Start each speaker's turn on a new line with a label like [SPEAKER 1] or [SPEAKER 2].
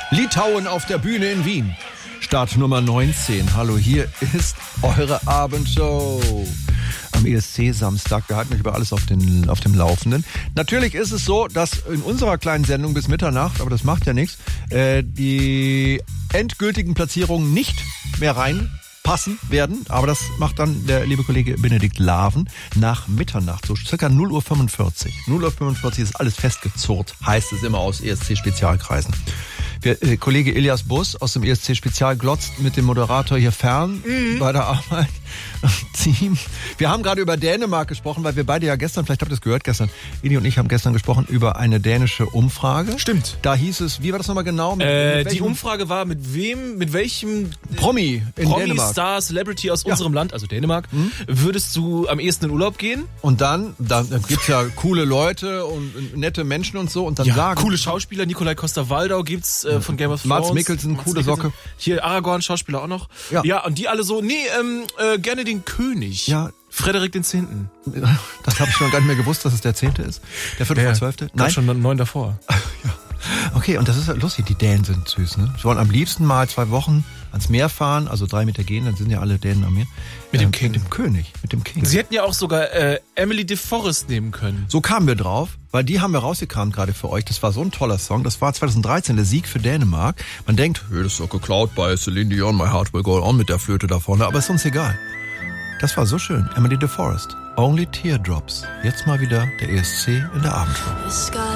[SPEAKER 1] Litauen auf der Bühne in Wien. Start Nummer 19. Hallo, hier ist eure Abendshow. Am ESC Samstag. Wir halten euch über alles auf dem Laufenden. Natürlich ist es so, dass in unserer kleinen Sendung bis Mitternacht, aber das macht ja nichts, die endgültigen Platzierungen nicht mehr reinpassen werden. Aber das macht dann der liebe Kollege Benedikt Laven nach Mitternacht, so circa 0:45 Uhr. 0:45 Uhr ist alles festgezurrt, heißt es immer aus ESC-Spezialkreisen. Kollege Elias Buss aus dem ESC-Spezial glotzt mit dem Moderator hier fern bei der Arbeit. Team. Wir haben gerade über Dänemark gesprochen, weil wir beide ja gestern, vielleicht habt ihr es gehört gestern, Eli und ich haben gestern gesprochen über eine dänische Umfrage.
[SPEAKER 2] Stimmt.
[SPEAKER 1] Da hieß es, wie war das nochmal genau?
[SPEAKER 2] Die Umfrage war, mit welchem
[SPEAKER 1] Promi in Dänemark.
[SPEAKER 2] Star, Celebrity aus unserem Land, also Dänemark, würdest du am ehesten in Urlaub gehen?
[SPEAKER 1] Und dann gibt's ja coole Leute und nette Menschen und so. Und dann sagen
[SPEAKER 2] coole Schauspieler, Nikolai Coster-Waldau gibt's von Game of Thrones.
[SPEAKER 1] Mats Mikkelsen, coole Socke.
[SPEAKER 2] Hier Aragorn, Schauspieler auch noch. Ja, und die alle so, gerne den König.
[SPEAKER 1] Ja.
[SPEAKER 2] Frederik X.
[SPEAKER 1] Das habe ich schon gar nicht mehr gewusst, dass es der 10. ist. Der 5.12.
[SPEAKER 2] Nein, schon 9 davor.
[SPEAKER 1] Ja. Okay, und das ist lustig, die Dänen sind süß, ne? Sie wollen am liebsten mal 2 Wochen ans Meer fahren, also 3 Meter gehen, dann sind ja alle Dänen am Meer.
[SPEAKER 2] Mit dem King.
[SPEAKER 1] Mit dem König, mit dem King.
[SPEAKER 2] Sie hätten ja auch sogar Emily de Forest nehmen können.
[SPEAKER 1] So kamen wir drauf, weil die haben wir rausgekramt gerade für euch. Das war so ein toller Song. Das war 2013 der Sieg für Dänemark. Man denkt, das ist doch geklaut bei Celine Dion, My Heart Will Go On mit der Flöte da vorne, aber ist uns egal. Das war so schön. Emily de Forest. Only Teardrops. Jetzt mal wieder der ESC in der Abendshow.